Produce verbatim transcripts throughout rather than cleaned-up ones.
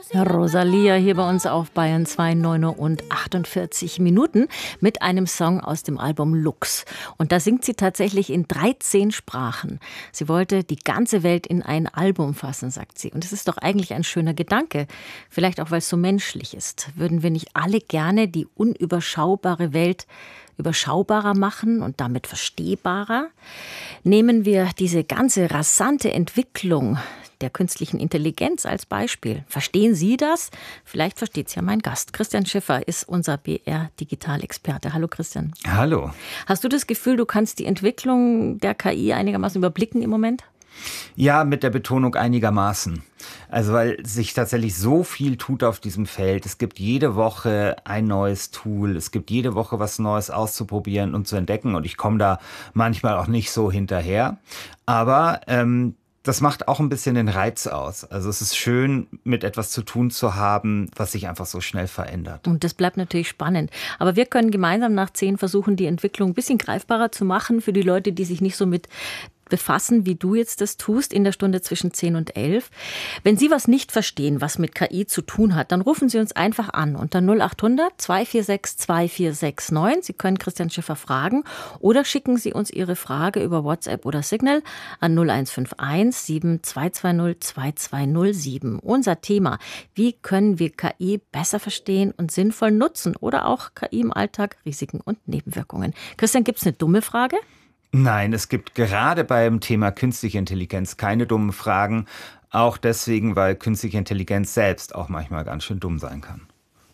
Rosalia hier bei uns auf Bayern zwei, neun Uhr und achtundvierzig Minuten mit einem Song aus dem Album Lux. Und da singt sie tatsächlich in dreizehn Sprachen. Sie wollte die ganze Welt in ein Album fassen, sagt sie. Und es ist doch eigentlich ein schöner Gedanke. Vielleicht auch, weil es so menschlich ist. Würden wir nicht alle gerne die unüberschaubare Welt überschaubarer machen und damit verstehbarer? Nehmen wir diese ganze rasante Entwicklung der künstlichen Intelligenz als Beispiel. Verstehen Sie das? Vielleicht versteht es ja mein Gast. Christian Schiffer ist unser B R-Digitalexperte. Hallo Christian. Hallo. Hast du das Gefühl, du kannst die Entwicklung der K I einigermaßen überblicken im Moment? Ja, mit der Betonung einigermaßen. Also weil sich tatsächlich so viel tut auf diesem Feld. Es gibt jede Woche ein neues Tool. Es gibt jede Woche was Neues auszuprobieren und zu entdecken. Und ich komme da manchmal auch nicht so hinterher. Aber ähm, das macht auch ein bisschen den Reiz aus. Also es ist schön, mit etwas zu tun zu haben, was sich einfach so schnell verändert. Und das bleibt natürlich spannend. Aber wir können gemeinsam nach zehn versuchen, die Entwicklung ein bisschen greifbarer zu machen für die Leute, die sich nicht so mit befassen, wie du jetzt das tust, in der Stunde zwischen zehn und elf. Wenn Sie was nicht verstehen, was mit K I zu tun hat, dann rufen Sie uns einfach an unter null acht hundert, zwei vier sechs, zwei vier sechs neun. Sie können Christian Schiffer fragen oder schicken Sie uns Ihre Frage über WhatsApp oder Signal an null eins fünf eins, sieben zwei zwei null, zwei zwei null sieben. Unser Thema: Wie können wir K I besser verstehen und sinnvoll nutzen oder auch K I im Alltag, Risiken und Nebenwirkungen. Christian, gibt es eine dumme Frage? Nein, es gibt gerade beim Thema künstliche Intelligenz keine dummen Fragen. Auch deswegen, weil künstliche Intelligenz selbst auch manchmal ganz schön dumm sein kann.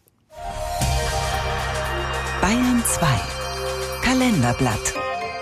Bayern zwei Kalenderblatt.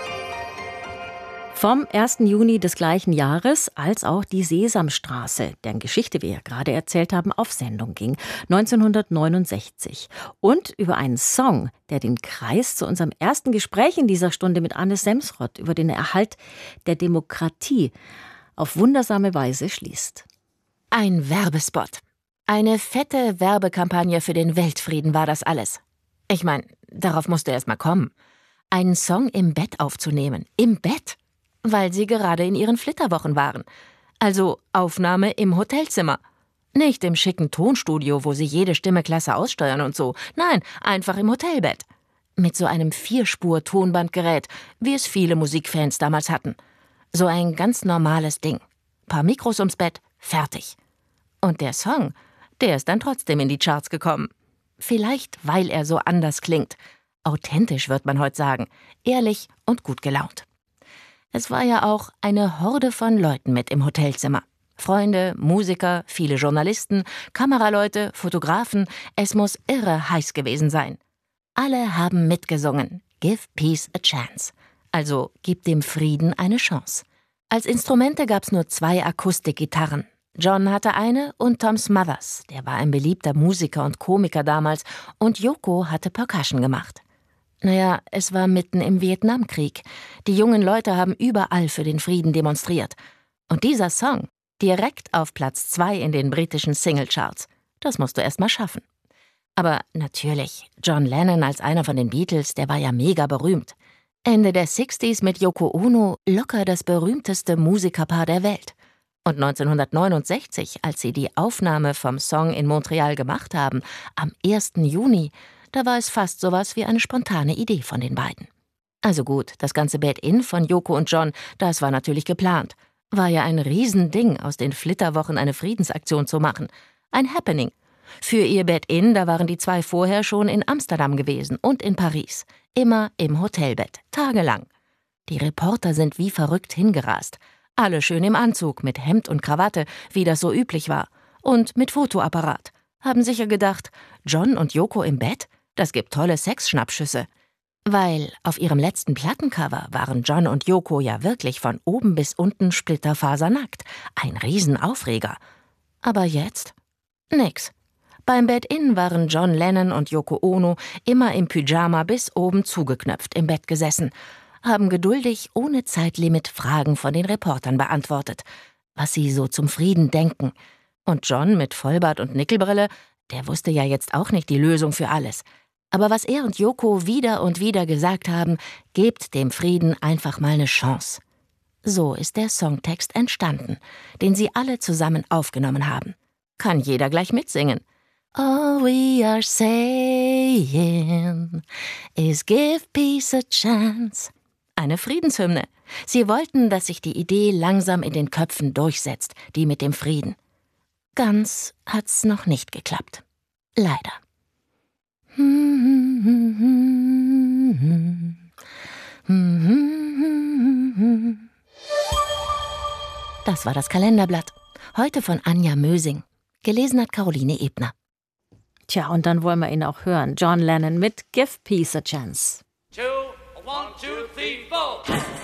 Vom ersten Juni des gleichen Jahres, als auch die Sesamstraße, deren Geschichte wir ja gerade erzählt haben, auf Sendung ging, neunzehnhundertneunundsechzig. Und über einen Song, der den Kreis zu unserem ersten Gespräch in dieser Stunde mit Anne Semsrott über den Erhalt der Demokratie auf wundersame Weise schließt. Ein Werbespot. Eine fette Werbekampagne für den Weltfrieden war das alles. Ich meine, darauf musste erst mal kommen. Einen Song im Bett aufzunehmen. Im Bett? Weil sie gerade in ihren Flitterwochen waren. Also Aufnahme im Hotelzimmer. Nicht im schicken Tonstudio, wo sie jede Stimme klasse aussteuern und so. Nein, einfach im Hotelbett. Mit so einem Vierspur-Tonbandgerät, wie es viele Musikfans damals hatten. So ein ganz normales Ding. Paar Mikros ums Bett, fertig. Und der Song, der ist dann trotzdem in die Charts gekommen. Vielleicht, weil er so anders klingt. Authentisch, wird man heute sagen. Ehrlich und gut gelaunt. Es war ja auch eine Horde von Leuten mit im Hotelzimmer. Freunde, Musiker, viele Journalisten, Kameraleute, Fotografen. Es muss irre heiß gewesen sein. Alle haben mitgesungen. Give Peace a Chance. Also, gib dem Frieden eine Chance. Als Instrumente gab's nur zwei Akustikgitarren. John hatte eine und Tom Smothers, der war ein beliebter Musiker und Komiker damals, und Yoko hatte Percussion gemacht. Naja, es war mitten im Vietnamkrieg. Die jungen Leute haben überall für den Frieden demonstriert. Und dieser Song, direkt auf Platz zwei in den britischen Singlecharts, das musst du erst mal schaffen. Aber natürlich, John Lennon als einer von den Beatles, der war ja mega berühmt. Ende der sechziger mit Yoko Ono locker das berühmteste Musikerpaar der Welt. Und neunzehnhundertneunundsechzig, als sie die Aufnahme vom Song in Montreal gemacht haben, am ersten Juni, da war es fast sowas wie eine spontane Idee von den beiden. Also gut, das ganze Bed-In von Yoko und John, das war natürlich geplant. War ja ein Riesending, aus den Flitterwochen eine Friedensaktion zu machen. Ein Happening. Für ihr Bed-In, da waren die zwei vorher schon in Amsterdam gewesen und in Paris. Immer im Hotelbett, tagelang. Die Reporter sind wie verrückt hingerast. Alle schön im Anzug, mit Hemd und Krawatte, wie das so üblich war. Und mit Fotoapparat. Haben sicher gedacht, John und Yoko im Bett? Das gibt tolle Sexschnappschüsse. Weil auf ihrem letzten Plattencover waren John und Yoko ja wirklich von oben bis unten splitterfasernackt. Ein Riesenaufreger. Aber jetzt? Nix. Beim Bed-In waren John Lennon und Yoko Ono immer im Pyjama bis oben zugeknöpft im Bett gesessen, haben geduldig ohne Zeitlimit Fragen von den Reportern beantwortet, was sie so zum Frieden denken. Und John mit Vollbart und Nickelbrille, der wusste ja jetzt auch nicht die Lösung für alles. Aber was er und Yoko wieder und wieder gesagt haben, gebt dem Frieden einfach mal eine Chance. So ist der Songtext entstanden, den sie alle zusammen aufgenommen haben. kann jeder gleich mitsingen. All we are saying is give peace a chance. Eine Friedenshymne. Sie wollten, dass sich die Idee langsam in den Köpfen durchsetzt, die mit dem Frieden. Ganz hat's noch nicht geklappt. Leider. Das war das Kalenderblatt. Heute von Anja Mösing. Gelesen hat Caroline Ebner. Tja, und dann wollen wir ihn auch hören. John Lennon mit Give Peace a Chance. Two, one, two, three, four.